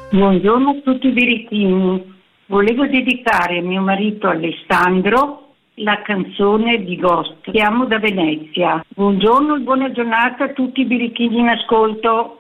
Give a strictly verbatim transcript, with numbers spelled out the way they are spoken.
Buongiorno a tutti i birichini. Volevo dedicare a mio marito Alessandro la canzone di Ghost. Chiamo da Venezia. Buongiorno e buona giornata a tutti i birichini in ascolto.